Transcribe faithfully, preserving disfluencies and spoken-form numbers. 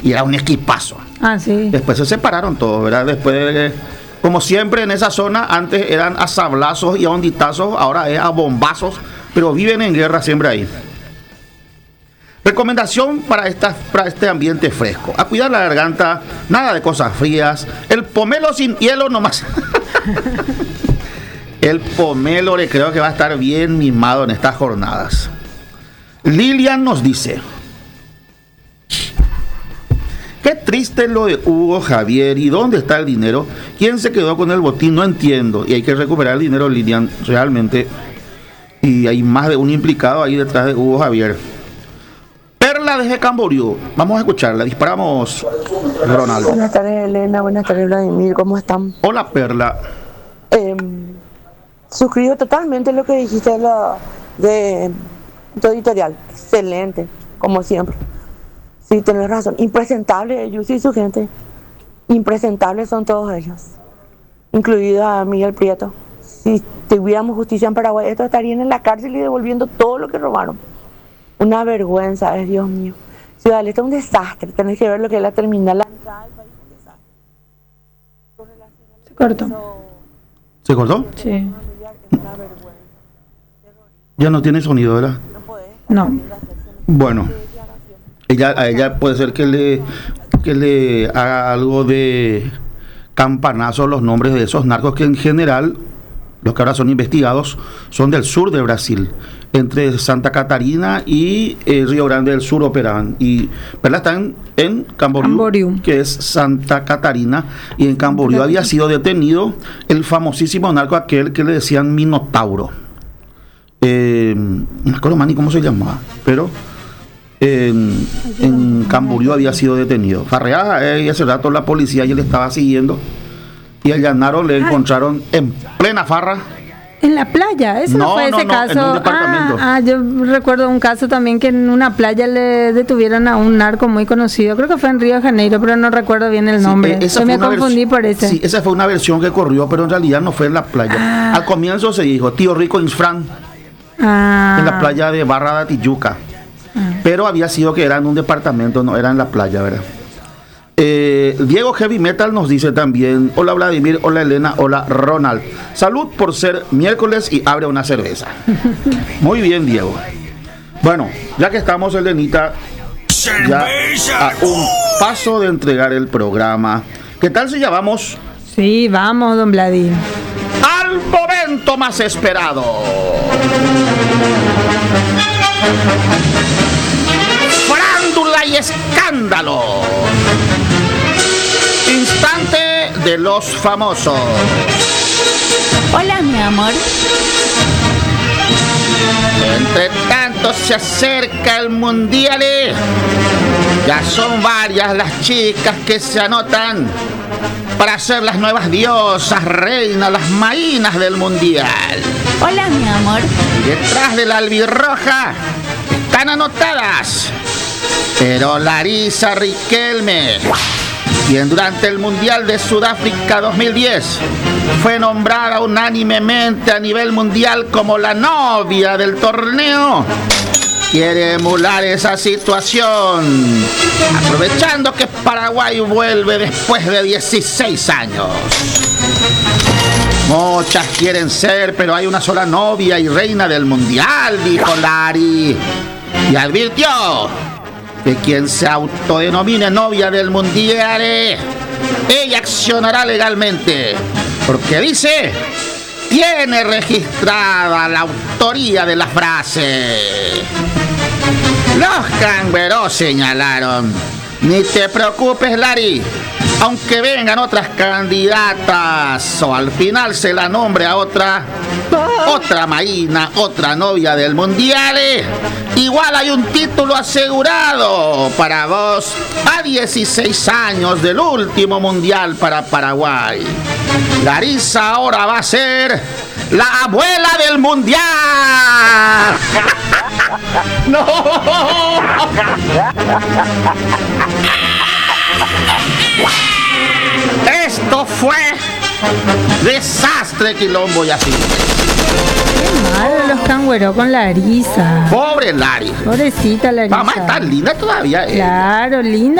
y era un equipazo. Ah, sí. Después se separaron todos, ¿verdad? Después, de, como siempre en esa zona, antes eran a sablazos y a honditazos, ahora es a bombazos, pero viven en guerra siempre ahí. Recomendación para, esta, para este ambiente fresco: a cuidar la garganta, nada de cosas frías, el pomelo sin hielo nomás. El pomelo le creo que va a estar bien mimado en estas jornadas. Lilian nos dice: qué triste lo de Hugo, Javier, ¿y dónde está el dinero? ¿Quién se quedó con el botín? No entiendo. Y hay que recuperar el dinero, Lilian, realmente. Y hay más de un implicado ahí detrás de Hugo, Javier. Perla desde Camboriú, vamos a escucharla, disparamos, Ronaldo. Buenas tardes, Elena, buenas tardes, Vladimir, ¿cómo están? Hola, Perla. Eh, suscribo totalmente lo que dijiste de, la, de tu editorial, excelente, como siempre. Sí, tenés razón, impresentable, Yusi y su gente, impresentables son todos ellos, incluido a Miguel Prieto. Si tuviéramos justicia en Paraguay, estos estarían en la cárcel y devolviendo todo lo que robaron. Una vergüenza, es Dios mío. Ciudad del Este es un desastre. Tenés que ver lo que es la terminal. La entrada del país es un desastre. Se cortó. ¿Se cortó? Sí. Ya no tiene sonido, ¿verdad? No. Bueno, ella, a ella puede ser que le, que le haga algo de campanazo los nombres de esos narcos que en general, los que ahora son investigados, son del sur de Brasil, entre Santa Catarina y eh, Río Grande del Sur operaban, y ¿verdad? Están en Camboriú, Camboriú, que es Santa Catarina, y en Camboriú Camboriú había sido detenido el famosísimo narco aquel que le decían Minotauro. Eh, no me acuerdo más ni cómo se llamaba, pero en, en Camboriú había sido detenido. Farreada, eh, y hace rato la policía ya le estaba siguiendo, y allanaron, le encontraron en plena farra. En la playa, ese no, no fue no, ese no, caso. En un departamento. Ah, ah, yo recuerdo un caso también que en una playa le detuvieron a un narco muy conocido, creo que fue en Río de Janeiro, pero no recuerdo bien el nombre. Sí, Yo me confundí por ese. Sí, esa fue una versión que corrió, pero en realidad no fue en la playa. Ah. Al comienzo se dijo Tío Rico Infran, ah. en la playa de Barra de Tijuca, ah. pero había sido que era en un departamento, no era en la playa, ¿verdad? Eh, Diego Heavy Metal nos dice también: hola Vladimir, hola Elena, hola Ronald, salud por ser miércoles y abre una cerveza. Muy bien, Diego. Bueno, ya que estamos, Elenita, ya a un paso de entregar el programa, ¿qué tal si ya vamos? Sí, vamos, don Vladimir, al momento más esperado. Farándula y escándalo. Instante de los famosos. Hola, mi amor. Entre tanto se acerca el mundial. Ya son varias las chicas que se anotan para ser las nuevas diosas, reinas, las mainas del mundial. Hola, mi amor. Y detrás de la albirroja están anotadas pero Larissa Riquelme, quien durante el Mundial de Sudáfrica dos mil diez fue nombrada unánimemente a nivel mundial como la novia del torneo, quiere emular esa situación, aprovechando que Paraguay vuelve después de dieciséis años. Muchas quieren ser, pero hay una sola novia y reina del mundial, dijo Lari, y advirtió que quien se autodenomine novia del mundial, ella accionará legalmente, porque dice, tiene registrada la autoría de la frase. Los cangueros señalaron: ni te preocupes, Lari, aunque vengan otras candidatas o al final se la nombre a otra, otra maína, otra novia del mundial, igual hay un título asegurado para vos a dieciséis años del último mundial para Paraguay. Larissa ahora va a ser la abuela del mundial. ¡No! Esto fue desastre, quilombo y así. Qué malo los cangüeros con Larissa. Pobre Lari. Pobrecita Larissa. Mamá está linda todavía. Eh. Claro, linda.